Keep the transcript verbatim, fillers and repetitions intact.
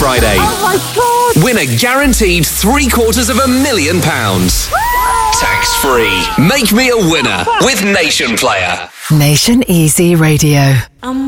Friday. Oh my God! Win a guaranteed three quarters of a million pounds. Tax-free. Make me a winner with Nation Player. Nation Easy Radio. I'm